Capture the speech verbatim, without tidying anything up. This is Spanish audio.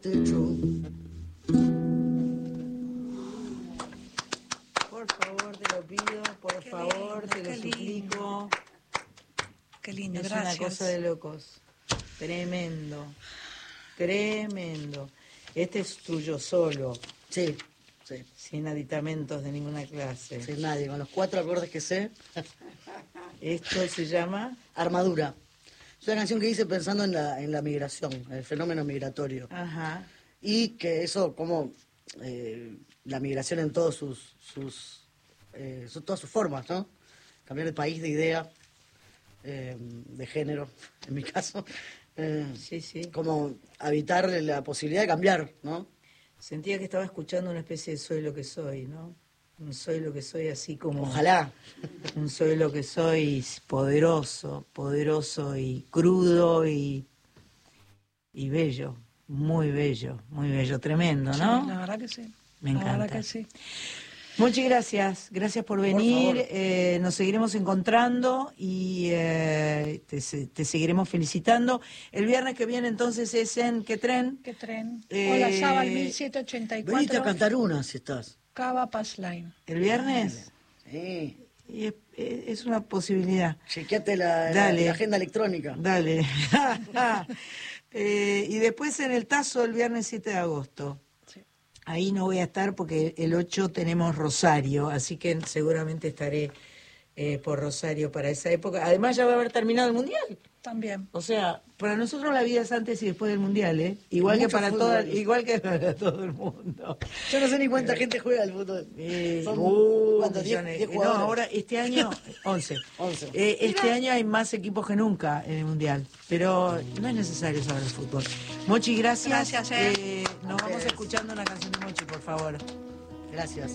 Por favor, te lo pido, por Qué favor, lindo, te lo qué suplico. Qué lindo, Es gracias. una cosa de locos. Tremendo. Tremendo. Este es tuyo solo, Sí, sí. sin aditamentos de ninguna clase. Sin nadie, con los cuatro acordes que sé. Esto se llama Armadura. Es una canción que hice pensando en la, en la migración, en el fenómeno migratorio. Ajá. Y que eso, como eh, la migración en todos sus, sus, eh, su- todas sus formas, ¿no? Cambiar de país, de idea, eh, de género, en mi caso. Eh, Sí, sí. Como habitar la posibilidad de cambiar, ¿no? Sentía que estaba escuchando una especie de soy lo que soy, ¿no? Un soy lo que soy así como... Ojalá. Un soy lo que soy poderoso, poderoso y crudo y, y bello. Muy bello, muy bello. Tremendo, ¿no? Sí, la verdad que sí. Me La encanta. verdad que sí. Muchas gracias, gracias por venir, favor. eh, nos seguiremos encontrando y eh, te, se- te seguiremos felicitando. El viernes que viene entonces es en ¿qué tren? ¿Qué tren? Eh, Hola, Sábal mil setecientos ochenta y Venite a cuatro, cantar una si estás. Cava Pass Line. ¿El viernes? Sí. Y es, es una posibilidad. Chequeate la, la- Dale. la agenda electrónica. Dale. Eh, y después en el Tazo el viernes siete de agosto. Sí. Ahí no voy a estar porque el ocho tenemos Rosario, así que seguramente estaré eh, por Rosario para esa época. Además ya va a haber terminado el Mundial. También. O sea, para nosotros la vida es antes y después del Mundial, ¿eh? Igual que Mucho para fútbol. toda, igual que para todo el mundo. Yo no sé ni cuánta gente juega al fútbol. Eh, Son, uh, ¿cuántos? diez, millones. diez no, jugadores. ahora este año, once. once. Eh, este año hay más equipos que nunca en el Mundial, pero no es necesario saber el fútbol. Mochi, gracias. Gracias, eh. Eh, nos vamos escuchando una canción de Mochi, por favor. Gracias.